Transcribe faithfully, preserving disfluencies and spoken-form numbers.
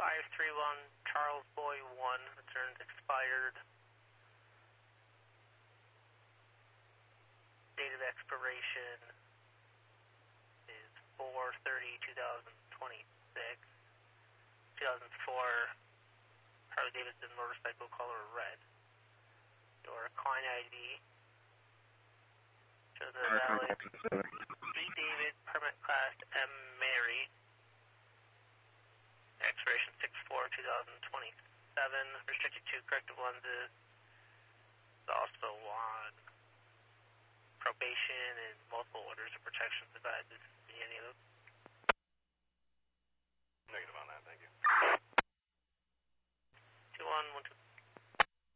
five three one Charles Boy one, returns expired. Date of expiration is four thirty twenty twenty-six. two thousand four Harley Davidson motorcycle, color red. Your client I D shows a valid D. David, permit class M. Mary. Expiration six four twenty twenty-seven. Restricted to corrective lenses. Also on probation and multiple orders of protection. Advised to see any of those.